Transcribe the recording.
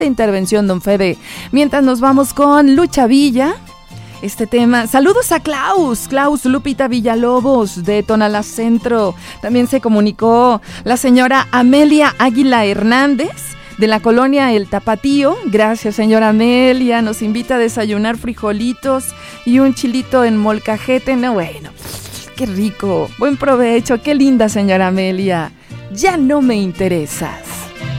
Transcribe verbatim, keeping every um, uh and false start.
intervención, don Fede. Mientras nos vamos con Lucha Villa, este tema. Saludos a Klaus, Klaus Lupita Villalobos de Tonalá Centro. También se comunicó la señora Amelia Águila Hernández de la colonia El Tapatío. Gracias, señora Amelia. Nos invita a desayunar frijolitos y un chilito en molcajete. No, bueno, qué rico. Buen provecho. Qué linda, señora Amelia. Ya no me interesas.